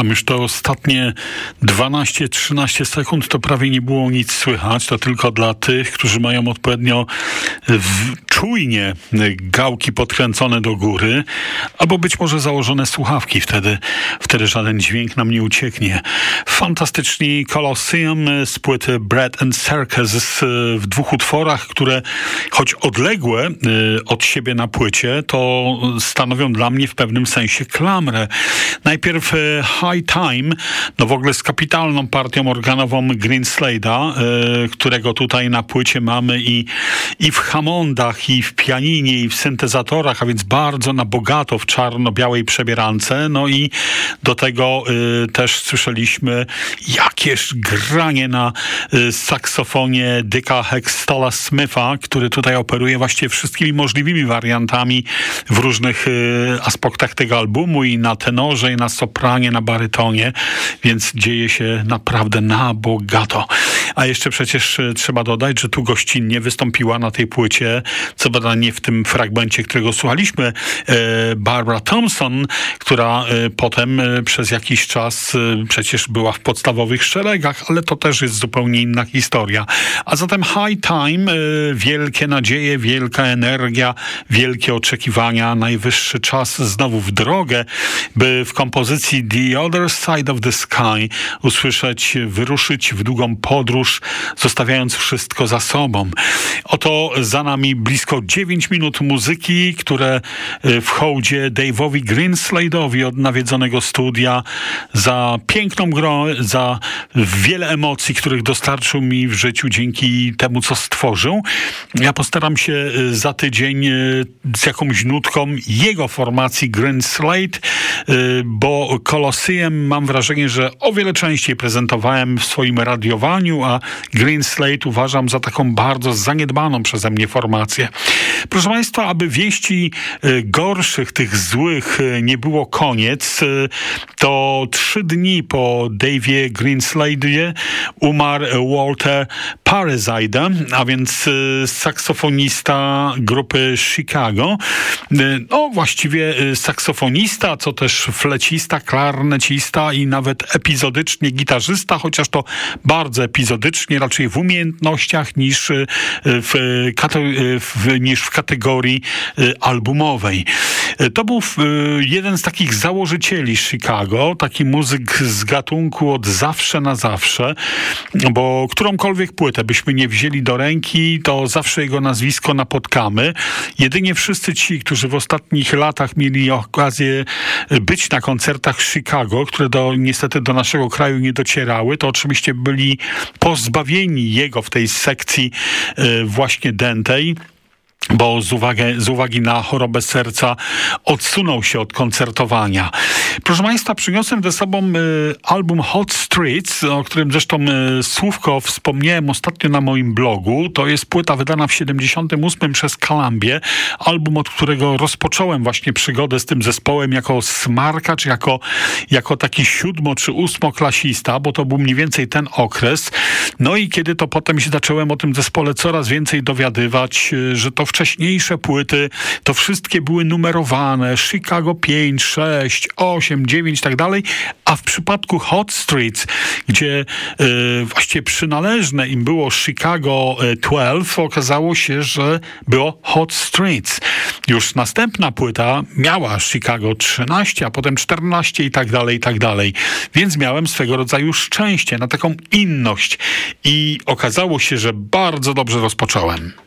tam już te ostatnie 12-13 sekund to prawie nie było nic słychać. To tylko dla tych, którzy mają odpowiednio czujnie gałki podkręcone do góry, albo być może założone słuchawki. Wtedy żaden dźwięk nam nie ucieknie. Fantastyczni Colosseum z płyty Bread and Circus w dwóch utworach, które choć odległe od siebie na płycie, to stanowią dla mnie w pewnym sensie klamrę. Najpierw High Time, no w ogóle z kapitalną partią organową Green Slade'a, którego tutaj na płycie mamy i w Hammondach, i w pianinie, i w syntezatorach, a więc bardzo na bogato w czarno-białej przebierance. No i do tego też słyszeliśmy jakież granie na saksofonie Dicka Hextalla Smitha, który tutaj operuje właściwie wszystkimi możliwymi wariantami w różnych aspektach tego albumu, i na tenorze, i na sopranie, na barytonie, więc dzieje się naprawdę na bogato. A jeszcze przecież trzeba dodać, że tu gościnnie wystąpiła na tej płycie, co prawda nie w tym fragmencie, którego słuchaliśmy, Barbara Thompson, która potem przez jakiś czas przecież była w podstawowych szeregach, ale to też jest zupełnie inna historia. A zatem High Time, wielkie nadzieje, wielka energia, wielkie oczekiwania, najwyższy czas znowu w drogę, by w kompozycji The Other Side of the Sky wyruszyć w długą podróż, zostawiając wszystko za sobą. Oto za nami blisko 9 minut muzyki, które w hołdzie Dave'owi Greenslade'owi od nawiedzonego studia za piękną grę, za wiele emocji, których dostarczył mi w życiu dzięki temu, co stworzył. Ja postaram się za tydzień z jakąś nutką jego formacji Greenslade, bo Colosseum mam wrażenie, że o wiele częściej prezentowałem w swoim radiowaniu, a Greenslade uważam za taką bardzo zaniedbaną przeze mnie formację. Proszę Państwa, aby wieści gorszych, tych złych nie było koniec, to 3 dni po Dave'ie Greenslade'ie umarł Walter Parazide, a więc saksofonista grupy Chicago. No właściwie saksofonista, co też flecista, klarnecista i nawet epizodycznie gitarzysta, chociaż to bardzo epizodycznie, raczej w umiejętnościach niż w kategorii albumowej. To był jeden z takich założycieli Chicago, taki muzyk z gatunku od zawsze na zawsze, bo którąkolwiek płytę byśmy nie wzięli do ręki, to zawsze jego nazwisko napotkamy. Jedynie wszyscy ci, którzy w ostatnich latach mieli okazję być na koncertach Chicago, które niestety do naszego kraju nie docierały, to oczywiście byli pozbawieni jego w tej sekcji właśnie dętej, bo z uwagi na chorobę serca odsunął się od koncertowania. Proszę Państwa, przyniosłem ze sobą album Hot Streets, o którym zresztą słówko wspomniałem ostatnio na moim blogu. To jest płyta wydana w 1978 przez Columbię. Album, od którego rozpocząłem właśnie przygodę z tym zespołem jako smarkacz, jako taki 7- czy 8-klasista, bo to był mniej więcej ten okres. No i kiedy to potem się zacząłem o tym zespole coraz więcej dowiadywać, że to wcześniejsze płyty, to wszystkie były numerowane, Chicago 5, 6, 8, 9 i tak dalej, a w przypadku Hot Streets, gdzie właściwie przynależne im było Chicago 12, okazało się, że było Hot Streets. Już następna płyta miała Chicago 13, a potem 14 i tak dalej, więc miałem swego rodzaju szczęście na taką inność i okazało się, że bardzo dobrze rozpocząłem.